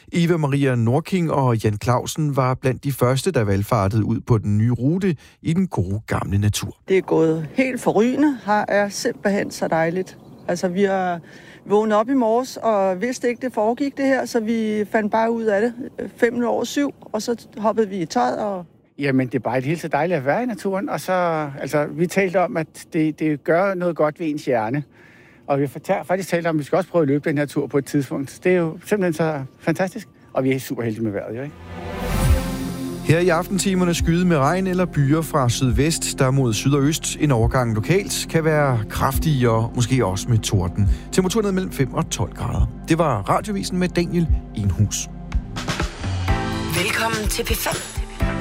Eva Maria Norking og Jan Clausen var blandt de første, der valgfartede ud på den nye rute i den gode gamle natur. Det er gået helt forrygende. Her er simpelthen så dejligt. Altså, vi har vågnet op i morges og vidste ikke, det foregik det her, så vi fandt bare ud af det 7:05, og så hoppede vi i tøjet og... Jamen, det er bare helt så dejligt at være i naturen, og så, vi talte om, at det gør noget godt ved ens hjerne. Og vi har faktisk talt om, at vi skal også prøve at løbe den her tur på et tidspunkt. Det er jo simpelthen så fantastisk, og vi er super heldige med vejret, jo ikke? Her i aftentimerne skyde med regn eller byer fra sydvest, der mod syd og øst. En overgang lokalt kan være kraftig og måske også med torden. Temperaturen mellem 5 og 12 grader. Det var Radiovisen med Daniel Enhus. Velkommen til P5.